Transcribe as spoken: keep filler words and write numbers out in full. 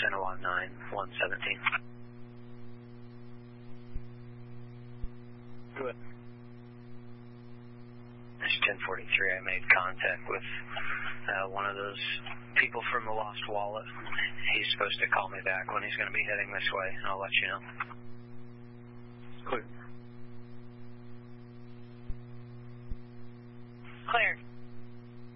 San Juan nine one seventeen. Go ahead. It's ten forty-three. I made contact with uh, one of those people from the Lost Wallet. He's supposed to call me back when he's going to be heading this way, and I'll let you know.